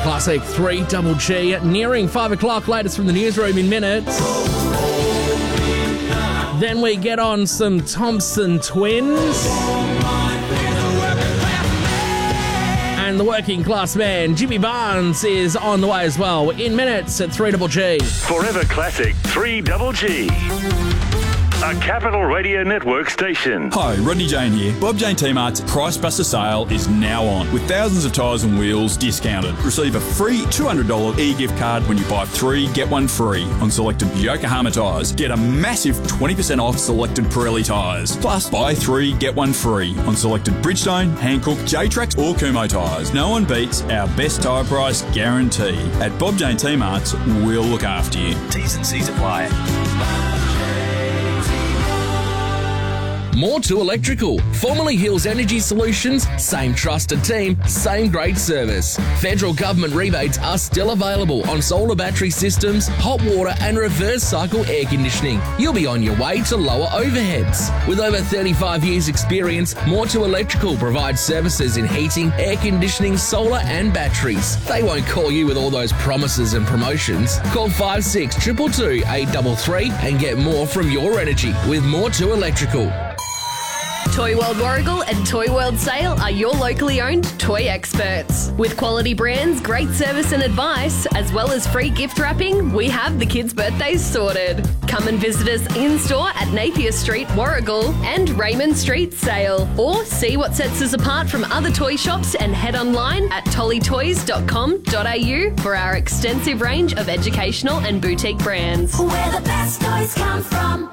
Classic 3 Double G, nearing 5 o'clock, latest from the newsroom in minutes. Then we get on some Thompson Twins. And the working class man, Jimmy Barnes, is on the way as well in minutes at 3 Double G. Forever Classic 3 Double G. A Capital Radio Network station. Hi, Rodney Jane here. Bob Jane T-Mart's Price Buster sale is now on, with thousands of tyres and wheels discounted. Receive a free $200 e-gift card when you buy 3, get 1 free on selected Yokohama tyres. Get a massive 20% off selected Pirelli tyres. Plus, buy 3, get 1 free on selected Bridgestone, Hankook, J-Trax or Kumho tyres. No one beats our best tyre price guarantee. At Bob Jane T-Mart's, we'll look after you. T's and C's apply. More to Electrical. Formerly Hills Energy Solutions, same trusted team, same great service. Federal government rebates are still available on solar battery systems, hot water and reverse cycle air conditioning. You'll be on your way to lower overheads. With over 35 years experience, More to Electrical provides services in heating, air conditioning, solar and batteries. They won't call you with all those promises and promotions. Call 5622 833 and get more from your energy with More to Electrical. Toy World Warragul and Toy World Sale are your locally owned toy experts. With quality brands, great service and advice, as well as free gift wrapping, we have the kids' birthdays sorted. Come and visit us in-store at Napier Street, Warragul and Raymond Street, Sale. Or see what sets us apart from other toy shops and head online at tollytoys.com.au for our extensive range of educational and boutique brands. Where the best toys come from.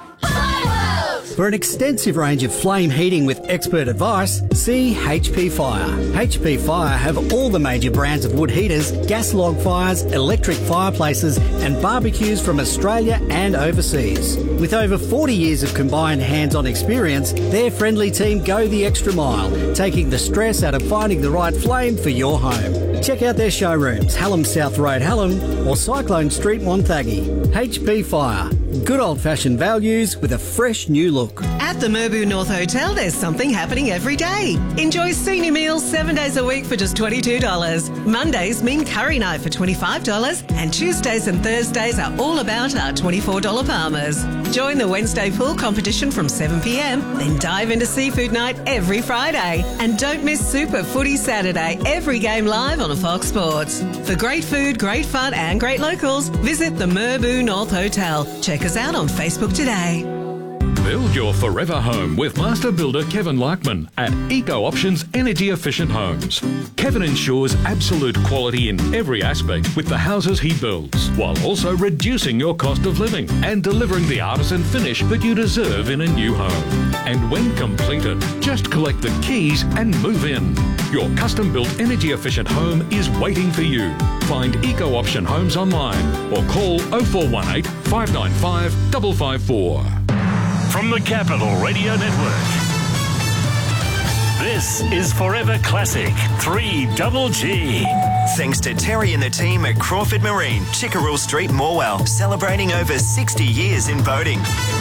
For an extensive range of flame heating with expert advice, see HP Fire. HP Fire have all the major brands of wood heaters, gas log fires, electric fireplaces and barbecues from Australia and overseas. With over 40 years of combined hands-on experience, their friendly team go the extra mile, taking the stress out of finding the right flame for your home. Check out their showrooms, Hallam South Road, Hallam or Cyclone Street, Wonthaggi. HP Fire. Good old-fashioned values with a fresh new look. At the Merbau North Hotel, there's something happening every day. Enjoy senior meals 7 days a week for just $22. Mondays mean curry night for $25 and Tuesdays and Thursdays are all about our $24 Palmers. Join the Wednesday pool competition from 7 p.m, then dive into seafood night every Friday. And don't miss Super Footy Saturday, every game live on Fox Sports. For great food, great fun and great locals, visit the Merbau North Hotel. Check us out on Facebook today. Build your forever home with master builder Kevin Larkman at Eco Options Energy Efficient Homes. Kevin ensures absolute quality in every aspect with the houses he builds, while also reducing your cost of living and delivering the artisan finish that you deserve in a new home. And when completed, just collect the keys and move in. Your custom-built energy efficient home is waiting for you. Find Eco Option Homes online or call 0418 595 554. From the Capital Radio Network, this is Forever Classic 3 Double G. Thanks to Terry and the team at Crawford Marine, Chickerell Street, Morwell, celebrating over 60 years in boating.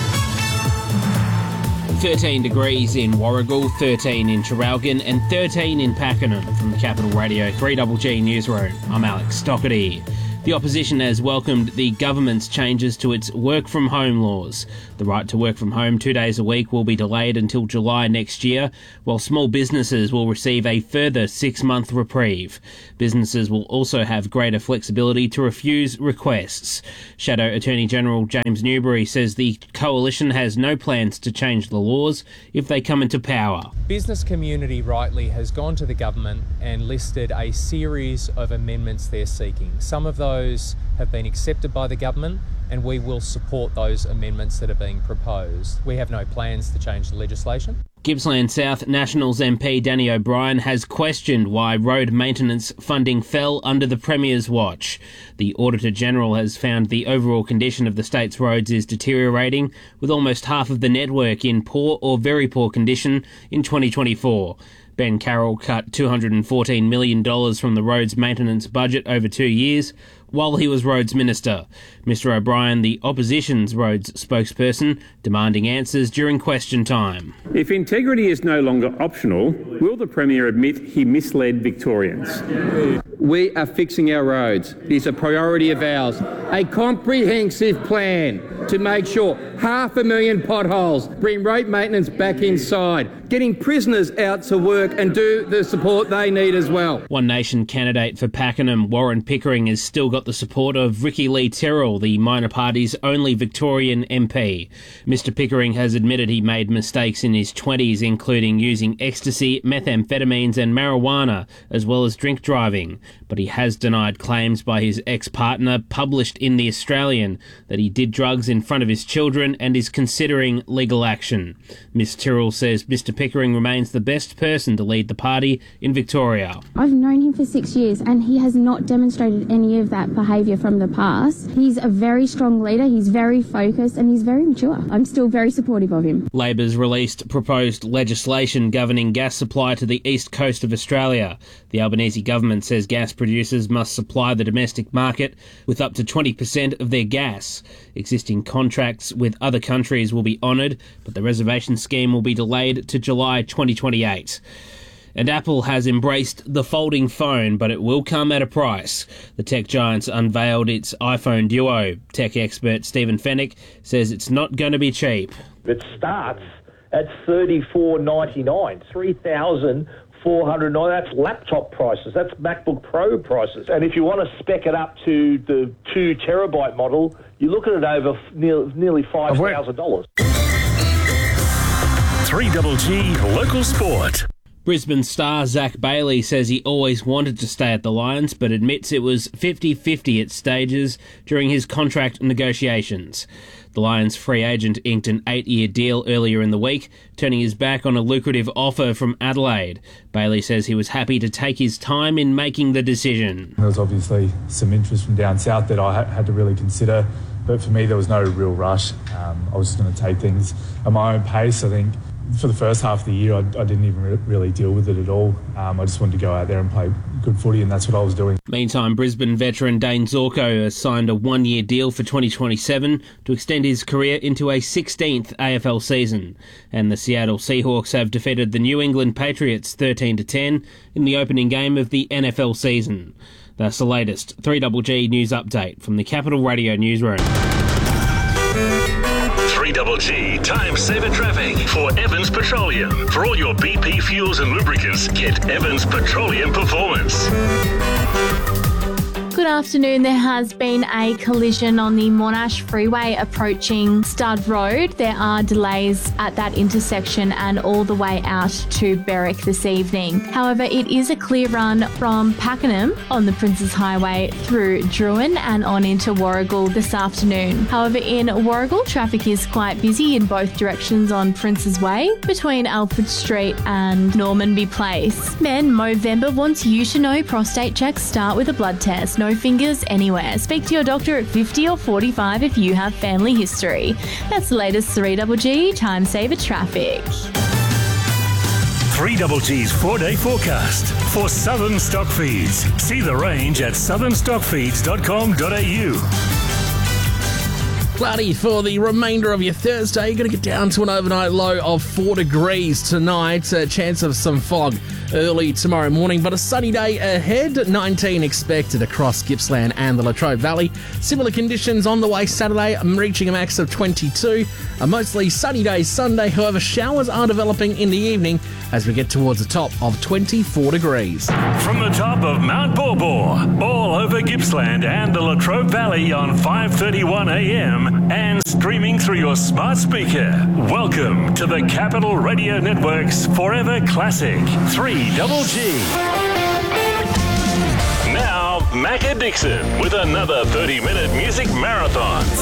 13 degrees in Warragul, 13 in Traralgon and 13 in Pakenham. From the Capital Radio 3 Double G Newsroom, I'm Alex Doherty. The opposition has welcomed the government's changes to its work-from-home laws. The right to work from home 2 days a week will be delayed until July next year, while small businesses will receive a further 6-month reprieve. Businesses will also have greater flexibility to refuse requests. Shadow Attorney General James Newbury says the coalition has no plans to change the laws if they come into power. Business community rightly has gone to the government and listed a series of amendments they're seeking. Some of those have been accepted by the government and we will support those amendments that are being proposed. We have no plans to change the legislation. Gippsland South Nationals MP Danny O'Brien has questioned why road maintenance funding fell under the Premier's watch. The Auditor-General has found the overall condition of the state's roads is deteriorating, with almost half of the network in poor or very poor condition in 2024. Ben Carroll cut $214 million from the roads maintenance budget over 2 years, while he was Roads Minister. Mr O'Brien, the opposition's Roads spokesperson, demanding answers during question time. If integrity is no longer optional, will the Premier admit he misled Victorians? We are fixing our roads. It is a priority of ours. A comprehensive plan to make sure 500,000 potholes, bring road maintenance back inside, getting prisoners out to work and do the support they need as well. One Nation candidate for Pakenham, Warren Pickering, has still got the support of Ricky Lee Tyrrell, the minor party's only Victorian MP. Mr Pickering has admitted he made mistakes in his 20s, including using ecstasy, methamphetamines and marijuana, as well as drink driving. But he has denied claims by his ex-partner, published in The Australian, that he did drugs in front of his children and is considering legal action. Ms Tyrrell says Mr Pickering remains the best person to lead the party in Victoria. I've known him for 6 years and he has not demonstrated any of that behaviour from the past. He's a very strong leader, he's very focused and he's very mature. I'm still very supportive of him. Labor's released proposed legislation governing gas supply to the east coast of Australia. The Albanese government says gas producers must supply the domestic market with up to 20% of their gas. Existing contracts with other countries will be honoured, but the reservation scheme will be delayed to July 2028. And Apple has embraced the folding phone, but it will come at a price. The tech giants unveiled its iPhone Duo. Tech expert Stephen Fennick says it's not going to be cheap. It starts at $34.99, $3,409. That's laptop prices. That's MacBook Pro prices. And if you want to spec it up to the 2 terabyte model, you're looking at over nearly $5,000. 3GG Local Sport. Brisbane star Zach Bailey says he always wanted to stay at the Lions, but admits it was 50-50 at stages during his contract negotiations. The Lions free agent inked an 8-year deal earlier in the week, turning his back on a lucrative offer from Adelaide. Bailey says he was happy to take his time in making the decision. There was obviously some interest from down south that I had to really consider, but for me there was no real rush. I was just going to take things at my own pace. I think for the first half of the year, I didn't even really deal with it at all. I just wanted to go out there and play good footy, and that's what I was doing. Meantime, Brisbane veteran Dane Zorko has signed a 1-year deal for 2027 to extend his career into a 16th AFL season. And the Seattle Seahawks have defeated the New England Patriots 13-10 in the opening game of the NFL season. That's the latest 3GG news update from the Capital Radio newsroom. 3GG Time Saver Traffic for Evans Petroleum. For all your BP fuels and lubricants, get Evans Petroleum Performance. Good afternoon. There has been a collision on the Monash Freeway approaching Stud Road. There are delays at that intersection and all the way out to Berwick this evening. However, it is a clear run from Pakenham on the Princes Highway through Druin and on into Warragul this afternoon. However, in Warragul, traffic is quite busy in both directions on Princes Way between Alfred Street and Normanby Place. Men, Movember wants you to know prostate checks start with a blood test. No fingers anywhere. Speak to your doctor at 50 or 45 if you have family history. That's the latest 3GG Time Saver Traffic. 3GG's 4-day forecast for Southern Stock Feeds. See the range at southernstockfeeds.com.au. Cloudy for the remainder of your Thursday. You're going to get down to an overnight low of 4 degrees tonight. A chance of some fog early tomorrow morning, but a sunny day ahead. 19 expected across Gippsland and the Latrobe Valley. Similar conditions on the way Saturday, reaching a max of 22. A mostly sunny day Sunday, however, showers are developing in the evening as we get towards the top of 24 degrees. From the top of Mount Borbor, all over Gippsland and the Latrobe Valley on 5:31 a.m. and streaming through your smart speaker. Welcome to the Capital Radio Network's Forever Classic 3GG. Now, Macca Dixon with another 30-minute music marathon.